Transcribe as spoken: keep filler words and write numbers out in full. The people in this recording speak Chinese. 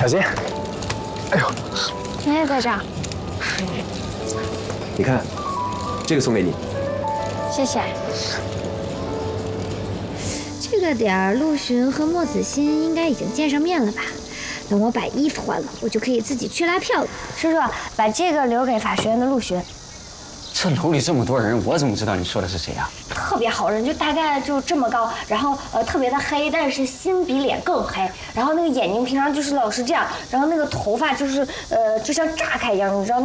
小心！哎呦， 你也在这儿。 你看，这个送给你。 谢谢。 这个点儿，陆巡和莫子欣应该已经见上面了吧？等我把衣服换了，我就可以自己去拉票了。 叔叔，把这个留给法学院的陆巡。 这楼里这么多人，我怎么知道你说的是谁呀？ 特别好人，就大概就这么高，然后呃特别的黑，但是心比脸更黑，然后那个眼睛平常就是老是这样，然后那个头发就是呃就像炸开一样，你知道。